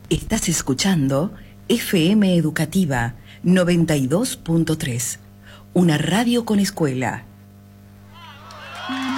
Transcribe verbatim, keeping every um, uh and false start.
Estás escuchando F M Educativa noventa y dos punto tres, una radio con escuela.